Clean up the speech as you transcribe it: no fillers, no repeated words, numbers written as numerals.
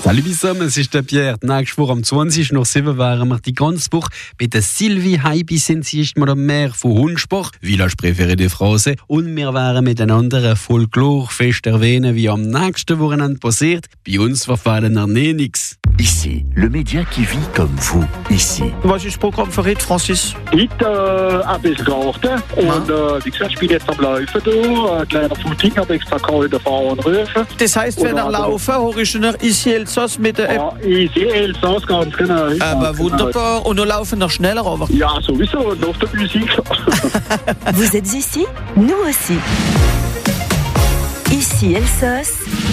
Salut zusammen, es ist der Pierre. Nächste Woche am 20:07 wären wir die ganze Woche bei der Sylvie Heibi sind sie ist mal am Meer von Hundspach, Village préféré de France. Und wir werden miteinander ein Folklorfest erwähnen, wie am nächsten Wochenende passiert. Bei uns verfallen wir nie nichts. Ici, le média qui vit comme vous. Ici. Was ist das Programm für heute, Francis? Heute ein bisschen Garten und wie gesagt, ich bin jetzt am Laufen da, ein kleiner Footing, habe extra geholt, fahren und rufen. Das heisst, wenn ihr laufen, höre ich schon ici Elsass mit der App. Ja, ich sehe Elsass ganz genau. Aber wunderbar. Und noch laufen noch schneller, aber. Ja, sowieso, und auf der Musik. Vous êtes ici? Nous aussi. Ici Elsass.